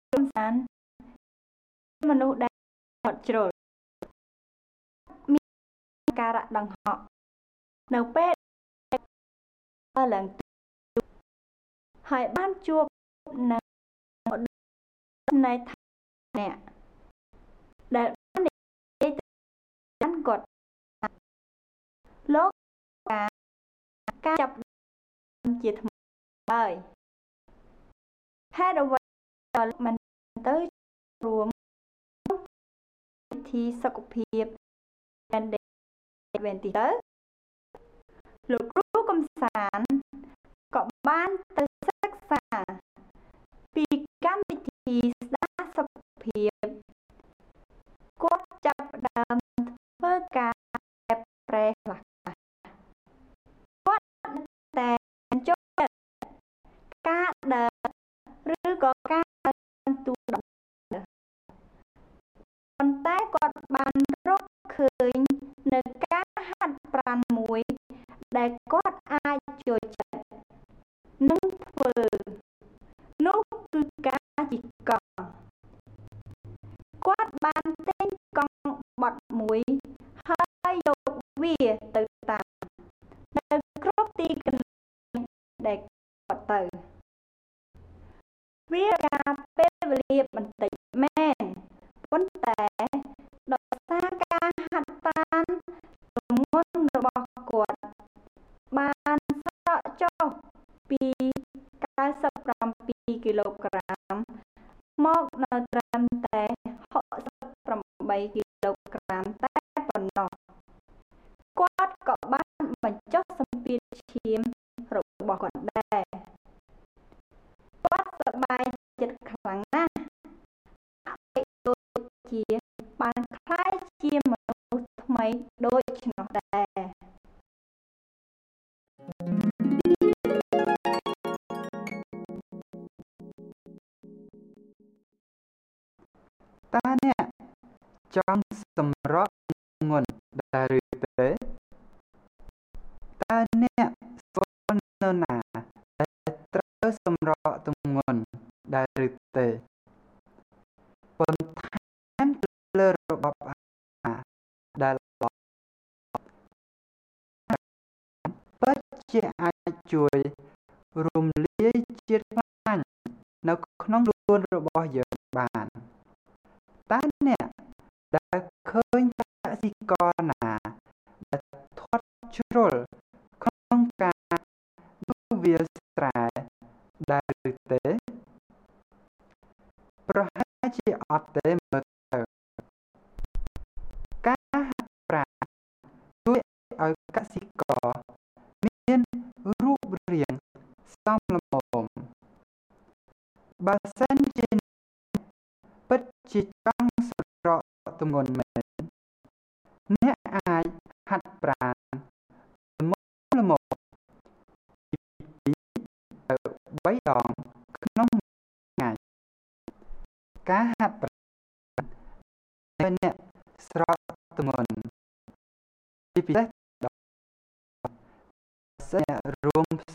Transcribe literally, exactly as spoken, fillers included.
កំសាន្តមនុស្សដែលអត់ជ្រុលមានការៈដង្ហក់នៅពេលឡើងហើយបានជួបនៅនៃអ្នកដែលបាននិយាយទៅគាត់លោកការការចាប់ជាថ្មីហើយហេតុអ្វីដល់មិនទៅរួមពិធីសុខភាពដែលវិញទីទៅលោកគ្រូកំសាន្តក៏បានទៅសិក្សាពីកម្មវិធីស្ដារសុខភាពគាត់ចាប់ផ្ដើមធ្វើការប្រែខ្លះគាត់តែចូលការដើរឬក៏ការទូដំណើរប៉ុន្តែគាត់បានរកឃើញនៅការហាត់ប្រាណមួយដែលគាត់អាចចូលចិត្តនិងធ្វើនោះគឺការជិះកង់គាត់បានទិញកង់បត់មួយហើយយកវាទៅតាមនៅគ្រប់ទីកន្លែងដែលគាត់ទៅវាការពេលវេលាបន្តិចមែនប៉ុន្តែដោយសារការហាត់ប្រាណទម្ងន់របស់គាត់បានស្រកចុះពីកៅសិបប្រាំពីរគីឡូក្រាមមកនៅត្រឹមតែហកសិបប្រាំបីគីឡូក្រាមតែប៉ុណ្ណោះគាត់ក៏បានបញ្ចុះសម្ពាធឈាមរបស់គាត់ដែរគាត់សប្បាយចិត្តខ្លាំងណាស់ហើយដូចជាបានក្លាយជាមនុស្សថ្មីដូច្នោះដែរតើអ្នកចង់សម្រកទម្ងន់ដែរឬទេតើអ្នកស្គាល់នរណាដែលត្រូវសម្រកទម្ងន់ដែរឬទេបន្ថែមលើរបបអាហារដែលពិតជាអាចជួយរំលាយជាតិខ្លាញ់នៅក្នុងខ្លួនរបស់យើងបានតើអ្នកដែលឃើញកសិករណាដែលធាត់ជ្រុលក្នុងការដួសវាលស្រែដែរឬទេប្រហែលជាអត់ទេមើលទៅការហាត់ប្រាណជួយឲ្យកសិករមានរូបរាងសមល្មមបើសិនជាពិតជាចង់សម្រកទម្ងន់មែនអ្នកអាចហាត់ប្រាណល្មមល្មមពីពីរទៅបីដងក្នុងថ្ងៃការហាត់ប្រាណឲ្យអ្នកស្រកទម្ងន់ពីពិសេសដល់សិនរួមផ្